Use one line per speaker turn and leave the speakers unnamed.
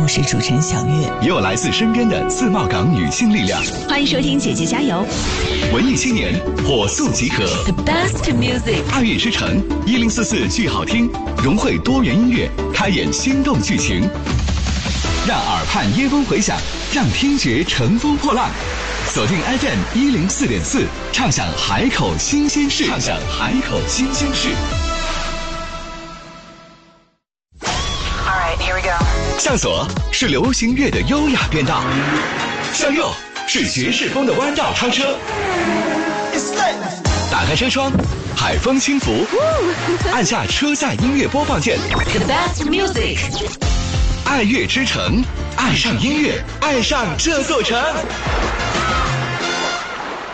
我是主持人小月，
也有来自身边的自贸港女性力量。
欢迎收听姐姐加油。
文艺青年火速集合
The best music，
爱乐之城1044剧好听，融汇多元音乐，开演心动剧情，让耳畔耶风回响，让听觉乘风破浪。锁定 FM 104.4，畅享海口新鲜事，畅享海口新鲜事。
Alright, here we go.
向左是流行乐的优雅变道，向右是爵士风的弯道超车。打开车窗，海风轻拂，按下车载音乐播放键。
The best music，
爱乐之城，爱上音乐，爱上这座城。